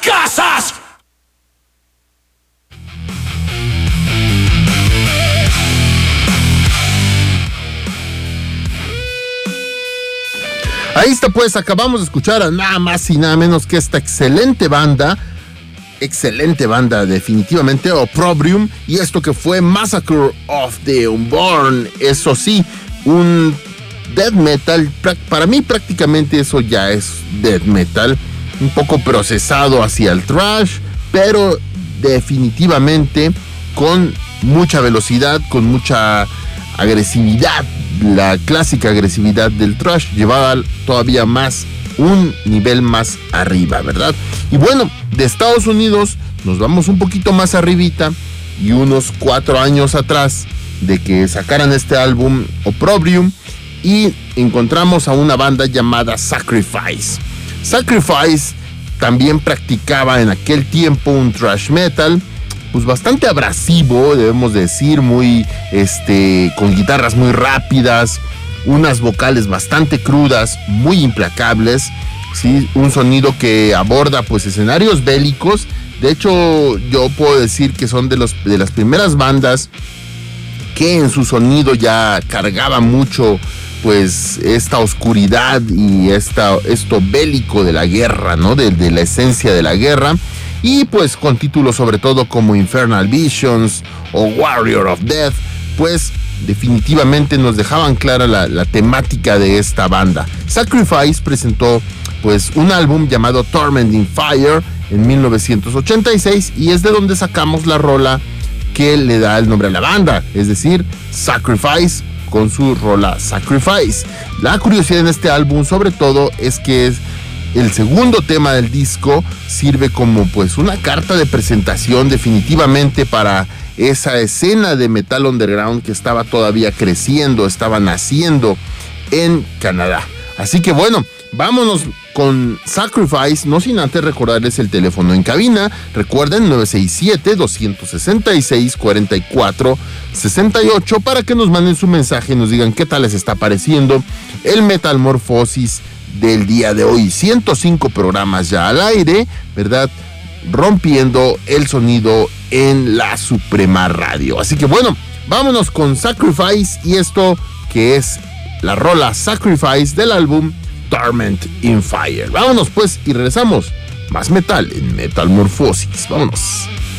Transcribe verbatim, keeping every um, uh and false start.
casas. Ahí está, pues, acabamos de escuchar a nada más y nada menos que esta excelente banda, excelente banda definitivamente, Opprobrium, y esto que fue Massacre of the Unborn. Eso sí, un death metal, para mí prácticamente eso ya es death metal, un poco procesado hacia el thrash, pero definitivamente con mucha velocidad, con mucha agresividad, la clásica agresividad del thrash llevada todavía más, un nivel más arriba, ¿verdad? Y bueno, de Estados Unidos nos vamos un poquito más arribita y unos cuatro años atrás de que sacaran este álbum Opprobrium, y encontramos a una banda llamada Sacrifice. Sacrifice también practicaba en aquel tiempo un thrash metal pues bastante abrasivo, debemos decir, muy este con guitarras muy rápidas, unas vocales bastante crudas, muy implacables, ¿sí? Un sonido que aborda pues escenarios bélicos. De hecho, yo puedo decir que son de los de las primeras bandas que en su sonido ya cargaba mucho pues esta oscuridad y esta, esto bélico de la guerra, ¿no? De, de la esencia de la guerra. Y pues con títulos sobre todo como Infernal Visions o Warrior of Death, pues definitivamente nos dejaban clara la, la temática de esta banda. Sacrifice presentó pues un álbum llamado Tormenting Fire en mil novecientos ochenta y seis, y es de donde sacamos la rola que le da el nombre a la banda, es decir, Sacrifice, con su rola Sacrifice. La curiosidad en este álbum sobre todo es que es el segundo tema del disco, sirve como pues una carta de presentación definitivamente para esa escena de metal underground que estaba todavía creciendo, estaba naciendo en Canadá. Así que bueno, vámonos con Sacrifice, no sin antes recordarles el teléfono en cabina. Recuerden, nueve seis siete, dos seis seis, cuatro cuatro seis ocho para que nos manden su mensaje y nos digan qué tal les está pareciendo el Metalmorfosis del día de hoy. ciento cinco programas ya al aire, ¿verdad? Rompiendo el sonido en la Suprema Radio. Así que bueno, vámonos con Sacrifice y esto que es la rola Sacrifice del álbum Torment in Fire. Vámonos pues y regresamos. Más metal en Metalmorfosis. Vámonos.